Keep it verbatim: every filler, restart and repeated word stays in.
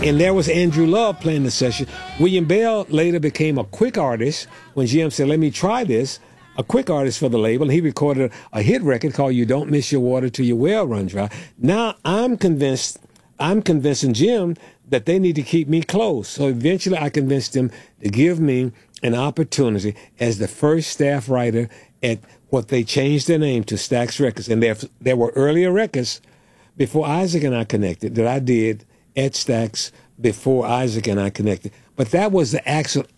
And there was Andrew Love playing the session. William Bell later became a quick artist when G M said, let me try this, a quick artist for the label. And he recorded a hit record called You Don't Miss Your Water Till Your Well Run Dry. Now I'm convinced, I'm convincing Jim that they need to keep me close. So eventually I convinced them to give me an opportunity as the first staff writer at what they changed their name to Stax Records. And there, there were earlier records before Isaac and I connected that I did at Stax before Isaac and I connected. But that was the actual